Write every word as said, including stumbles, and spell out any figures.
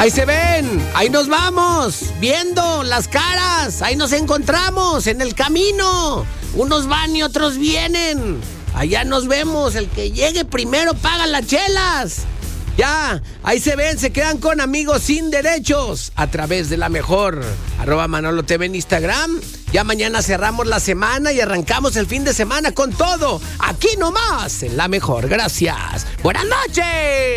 Ahí se ven, ahí nos vamos, viendo las caras, ahí nos encontramos en el camino. Unos van y otros vienen. Allá nos vemos, el que llegue primero paga las chelas. Ya, ahí se ven, se quedan con Amigos Sin Derechos a través de La Mejor. Arroba Manolo T V en Instagram. Ya mañana cerramos la semana y arrancamos el fin de semana con todo. Aquí nomás, en La Mejor. Gracias. Buenas noches.